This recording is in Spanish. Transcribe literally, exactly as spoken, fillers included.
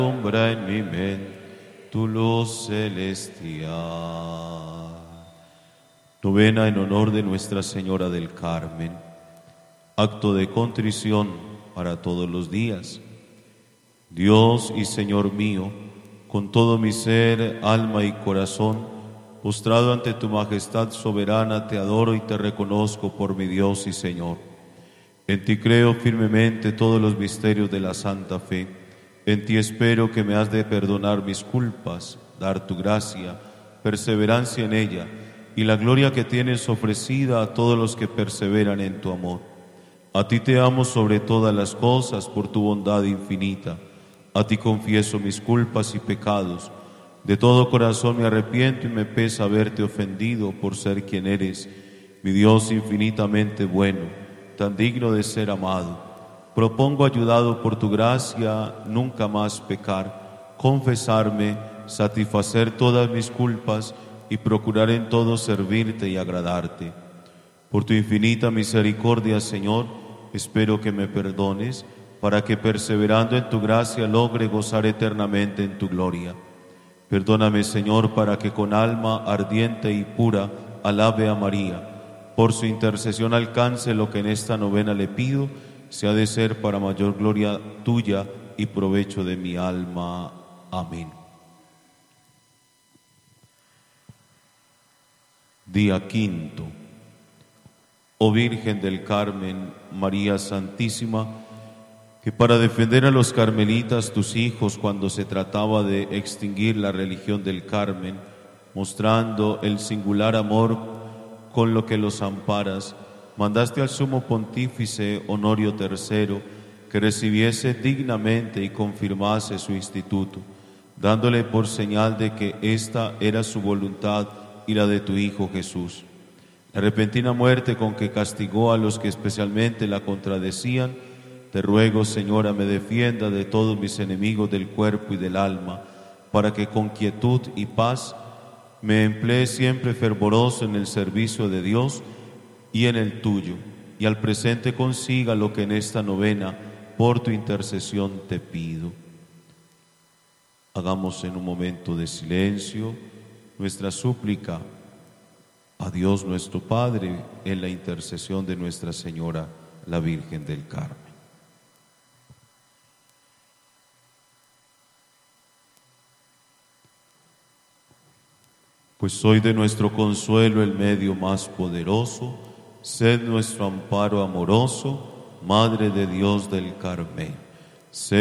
alumbra en mi mente tu luz celestial. Novena en honor de Nuestra Señora del Carmen. Acto de contrición para todos los días. Dios y Señor mío, con todo mi ser, alma y corazón, postrado ante tu majestad soberana, te adoro y te reconozco por mi Dios y Señor. En ti creo firmemente todos los misterios de la Santa Fe. En ti espero que me has de perdonar mis culpas, dar tu gracia, perseverancia en ella y la gloria que tienes ofrecida a todos los que perseveran en tu amor. A ti te amo sobre todas las cosas por tu bondad infinita. A ti confieso mis culpas y pecados. De todo corazón me arrepiento y me pesa haberte ofendido por ser quien eres, mi Dios infinitamente bueno, tan digno de ser amado. Propongo, ayudado por tu gracia, nunca más pecar, confesarme, satisfacer todas mis culpas y procurar en todo servirte y agradarte. Por tu infinita misericordia, Señor, espero que me perdones, para que perseverando en tu gracia logre gozar eternamente en tu gloria. Perdóname, Señor, para que con alma ardiente y pura alabe a María. Por su intercesión alcance lo que en esta novena le pido, se ha de ser para mayor gloria tuya y provecho de mi alma. Amén. Día quinto. Oh Virgen del Carmen, María Santísima, que para defender a los carmelitas, tus hijos, cuando se trataba de extinguir la religión del Carmen, mostrando el singular amor con lo que los amparas, mandaste al sumo pontífice Honorio tercero que recibiese dignamente y confirmase su instituto, dándole por señal de que esta era su voluntad y la de tu Hijo Jesús. La repentina muerte con que castigó a los que especialmente la contradecían, te ruego, Señora, me defienda de todos mis enemigos del cuerpo y del alma, para que con quietud y paz me emplee siempre fervoroso en el servicio de Dios y en el tuyo, y al presente consiga lo que en esta novena por tu intercesión te pido. Hagamos en un momento de silencio nuestra súplica a Dios nuestro Padre en la intercesión de Nuestra Señora, la Virgen del Carmen. Pues soy de nuestro consuelo el medio más poderoso, sed nuestro amparo amoroso, Madre de Dios del Carmen. Sed